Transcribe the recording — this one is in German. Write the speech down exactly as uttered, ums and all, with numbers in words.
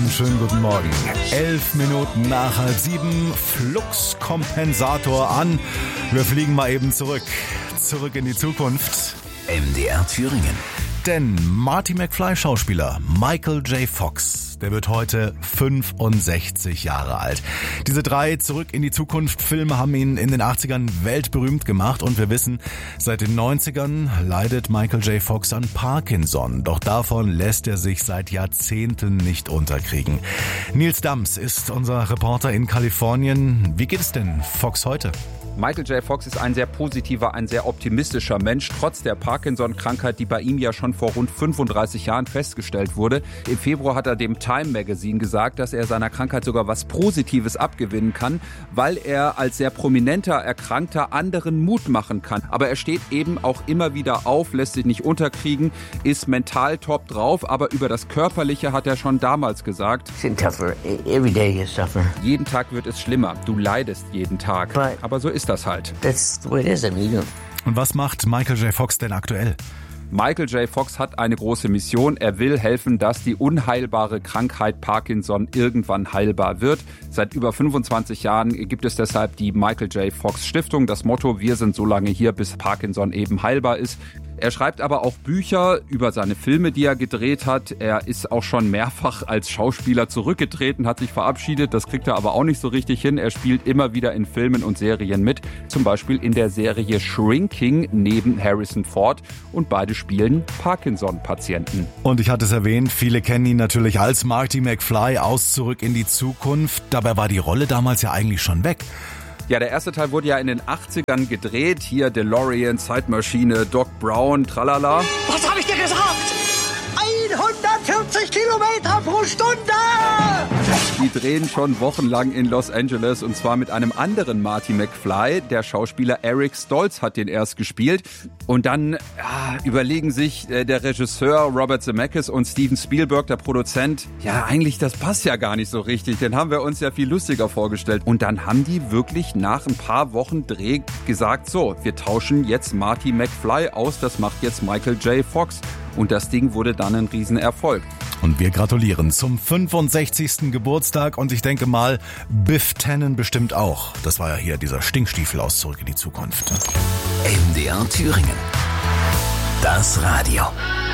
wunderschönen guten Morgen. Elf Minuten nach halb sieben, Fluxkompensator an. Wir fliegen mal eben zurück, zurück in die Zukunft. M D R Thüringen. Denn Marty McFly Schauspieler Michael J. Fox, der wird heute fünfundsechzig Jahre alt. Diese drei Zurück in die Zukunft Filme haben ihn in den achtzigern weltberühmt gemacht und wir wissen, seit den neunzigern leidet Michael J. Fox an Parkinson. Doch davon lässt er sich seit Jahrzehnten nicht unterkriegen. Nils Dams ist unser Reporter in Kalifornien. Wie geht es denn Fox heute? Michael J. Fox ist ein sehr positiver, ein sehr optimistischer Mensch, trotz der Parkinson-Krankheit, die bei ihm ja schon vor rund fünfunddreißig Jahren festgestellt wurde. Im Februar hat er dem Time Magazine gesagt, dass er seiner Krankheit sogar was Positives abgewinnen kann, weil er als sehr prominenter Erkrankter anderen Mut machen kann. Aber er steht eben auch immer wieder auf, lässt sich nicht unterkriegen, ist mental top drauf, aber über das Körperliche hat er schon damals gesagt, Every day you suffer. Jeden Tag wird es schlimmer, du leidest jeden Tag. But aber so ist das halt. That's the way it is. I mean, you know. Und was macht Michael J. Fox denn aktuell? Michael J. Fox hat eine große Mission. Er will helfen, dass die unheilbare Krankheit Parkinson irgendwann heilbar wird. Seit über fünfundzwanzig Jahren gibt es deshalb die Michael J. Fox Stiftung. Das Motto, wir sind so lange hier, bis Parkinson eben heilbar ist. Er schreibt aber auch Bücher über seine Filme, die er gedreht hat. Er ist auch schon mehrfach als Schauspieler zurückgetreten, hat sich verabschiedet. Das kriegt er aber auch nicht so richtig hin. Er spielt immer wieder in Filmen und Serien mit. Zum Beispiel in der Serie Shrinking neben Harrison Ford. Und beide spielen Parkinson-Patienten. Und ich hatte es erwähnt, viele kennen ihn natürlich als Marty McFly aus Zurück in die Zukunft. Dabei war die Rolle damals ja eigentlich schon weg. Ja, der erste Teil wurde ja in den achtzigern gedreht. Hier DeLorean, Zeitmaschine, Doc Brown, tralala. Was habe ich dir gesagt? hundertvierzig Kilometer pro Stunde! Die drehen schon wochenlang in Los Angeles und zwar mit einem anderen Marty McFly. Der Schauspieler Eric Stoltz hat den erst gespielt. Und dann ja, überlegen sich äh, der Regisseur Robert Zemeckis und Steven Spielberg, der Produzent, ja eigentlich das passt ja gar nicht so richtig, den haben wir uns ja viel lustiger vorgestellt. Und dann haben die wirklich nach ein paar Wochen Dreh gesagt, so, wir tauschen jetzt Marty McFly aus, das macht jetzt Michael J. Fox. Und das Ding wurde dann ein Riesenerfolg. Und wir gratulieren zum fünfundsechzigsten Geburtstag und ich denke mal, Biff Tannen bestimmt auch. Das war ja hier dieser Stinkstiefel aus Zurück in die Zukunft. M D R Thüringen. Das Radio.